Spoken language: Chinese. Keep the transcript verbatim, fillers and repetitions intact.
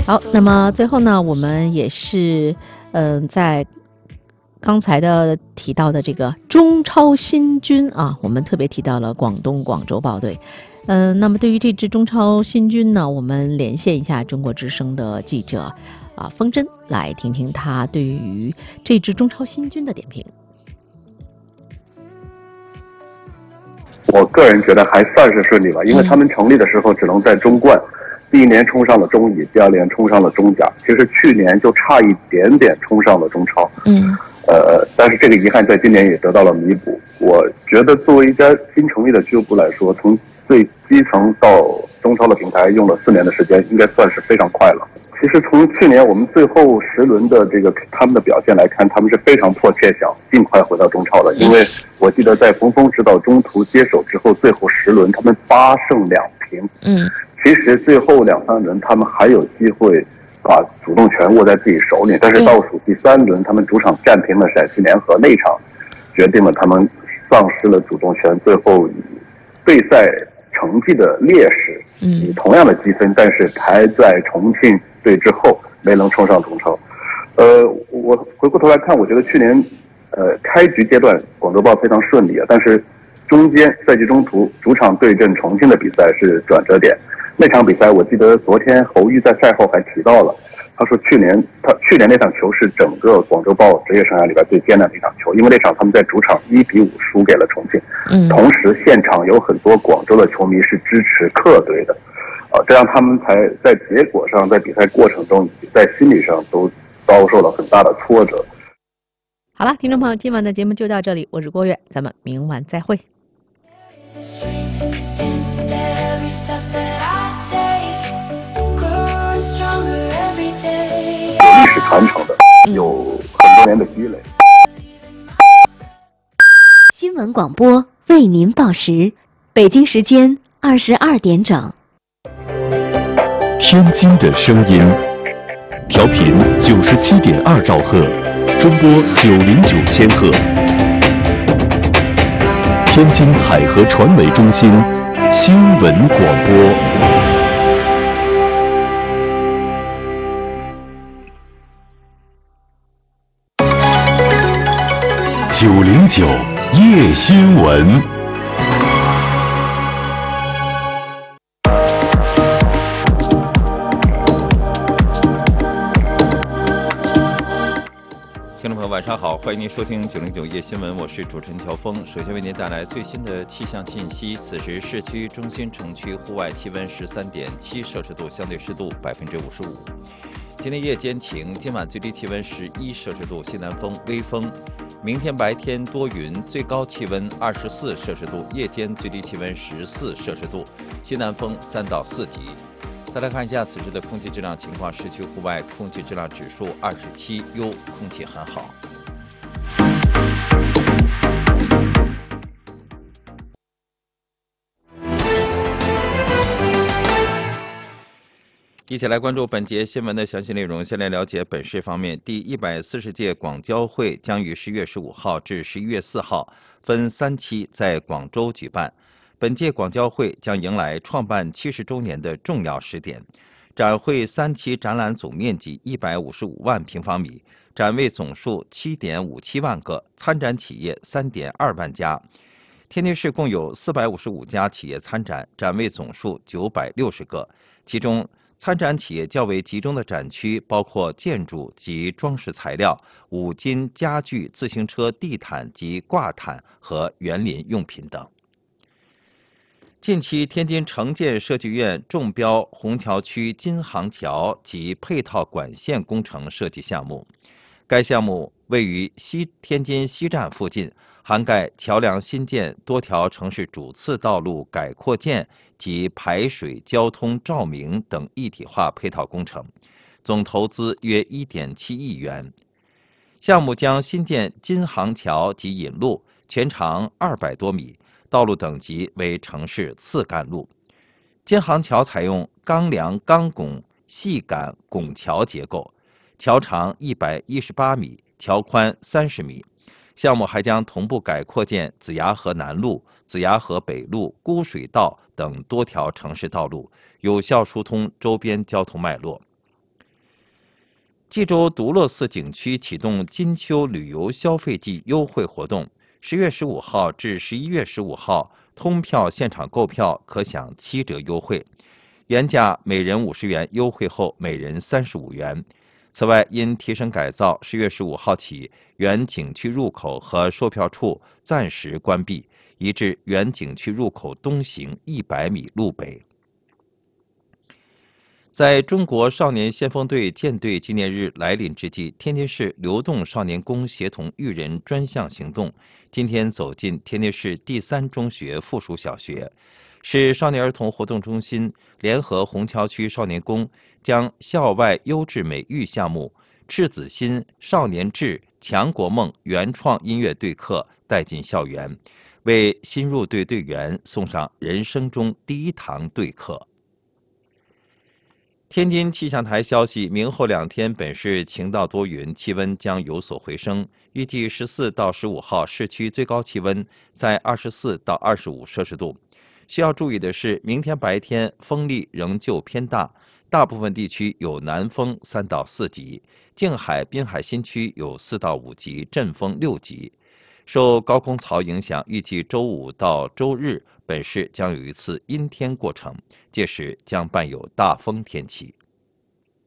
好，那么最后呢，我们也是嗯、呃，在刚才的提到的这个中超新军啊，我们特别提到了广东广州豹队。嗯、呃，那么对于这支中超新军呢，我们连线一下中国之声的记者啊，风筝，来听听他对于这支中超新军的点评。 我个人觉得还算是顺利吧，因为他们成立的时候只能在中冠，第一年冲上了中乙，第二年冲上了中甲，其实去年就差一点点冲上了中超。 嗯， 呃，但是这个遗憾在今年也得到了弥补。我觉得作为一家新成立的俱乐部来说，从最基层到中超的平台用了四年的时间，应该算是非常快了。其实从去年我们最后十轮的这个他们的表现来看，他们是非常迫切想尽快回到中超的。因为我记得在冯峰指导中途接手之后，最后十轮他们八胜两平。 嗯， 其实最后两三轮他们还有机会把主动权握在自己手里，但是倒数第三轮他们主场战平了陕西联合，那场决定了他们丧失了主动权，最后以对赛成绩的劣势，以同样的积分，但是排在重庆队之后，没能冲上中超。呃，我回过头来看，我觉得去年，呃，开局阶段广州豹非常顺利啊，但是中间赛季中途主场对阵重庆的比赛是转折点。那场比赛，我记得昨天侯玉在赛后还提到了，他说去年他去年那场球是整个广州豹职业生涯里边最艰难的一场球，因为那场他们在主场一比五输给了重庆， 嗯， 同时现场有很多广州的球迷是支持客队的，呃，这样他们才在结果上，在比赛过程中，在心理上都遭受了很大的挫折。 好了，听众朋友，今晚的节目就到这里，我是郭月，咱们明晚再会。 有历史传承的，有很多年的积累。 新闻广播为您报时，北京时间二十二点整。 天津的声音，调频九十七点二兆赫，中波九零九千赫。天津海河传媒中心新闻广播。九零九夜新闻。 听众朋友晚上好，欢迎您收听九零九夜新闻，我是主持人乔峰。首先为您带来最新的气象信息。此时市区中心城区户外气温十三点七摄氏度，相对湿度百分之五十五。今天夜间晴，今晚最低气温十一摄氏度，西南风微风。明天白天多云，最高气温二十四摄氏度，夜间最低气温十四摄氏度，西南风三到四级。再来看一下此时的空气质量情况，市区户外空气质量指数二十七，优，空气很好。一起来关注本节新闻的详细内容。先来了解本市方面，第一百四十届广交会将于十月十五号至十一月四号分三期在广州举办。本届广交会将迎来创办七十周年的重要时点。展会三期展览总面积一百五十五万平方米，展位总数七点五七万个，参展企业三点二万家。天津市共有四百五十五家企业参展，展位总数九百六十个，其中参展企业较为集中的展区包括建筑及装饰材料、五金、家具、自行车、地毯及挂毯和园林用品等。近期，天津城建设计院中标虹桥区金航桥及配套管线工程设计项目。该项目位于西天津西站附近，涵盖桥梁新建、多条城市主次道路改扩建及排水、交通、照明等一体化配套工程，总投资约一点七亿元。项目将新建金航桥及引路，全长二百多米。道路等级为城市次干路。金航桥采用钢梁钢拱细杆拱桥结构，桥长一百一十八米，桥宽三十米。项目还将同步改扩建子牙河南路、子牙河北路、孤水道等多条城市道路，有效疏通周边交通脉络。 济州独乐寺景区启动金秋旅游消费季优惠活动，十月十五号至十一月十五号，通票现场购票可享七折优惠，原价每人五十元，优惠后每人三十五元。此外，因提升改造，十月十五号起，原景区入口和售票处暂时关闭，移至原景区入口东行一百米路北。在中国少年先锋队建队纪念日来临之际，天津市流动少年宫协同育人专项行动今天走进天津市第三中学附属小学，市少年儿童活动中心联合虹桥区少年宫，将校外优质美育项目“赤子心少年志强国梦”原创音乐对课带进校园，为新入队队员送上人生中第一堂对课。天津气象台消息，明后两天本市晴到多云，气温将有所回升。预计十四到十五号市区最高气温在二十四到二十五摄氏度。需要注意的是，明天白天风力仍旧偏大，大部分地区有南风三到四级，静海、滨海新区有四到五级，阵风六级。受高空槽影响，预计周五到周日本市将有一次阴天过程，届时将伴有大风天气。